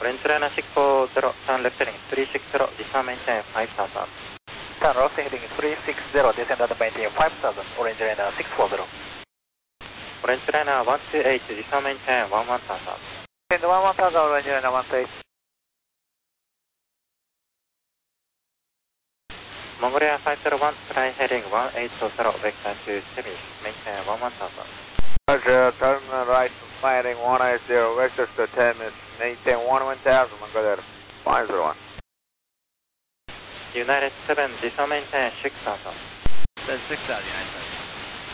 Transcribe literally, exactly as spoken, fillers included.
Orange Liner six four zero, turn left heading three six zero, descend maintain five thousand. Turn left heading three six zero, descend and maintain five thousand, Orange Liner six four zero. Orange Liner one two eight, descend maintain one one thousand. Descend one one thousand, Orange Liner one two eight. Mongolia five zero one, fly heading one eight zero, vector to Temis, maintain one one thousand. Roger, turn right, flying one eight zero, vectors to Temis, maintain one one thousand, Mongolia five zero one. United seven, descend maintain six thousand. That's six thousand, United seven.